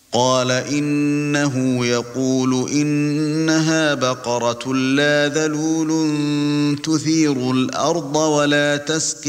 قال إنه يقول إنها بقرة لا ذلول تثير الأرض ولا تسقي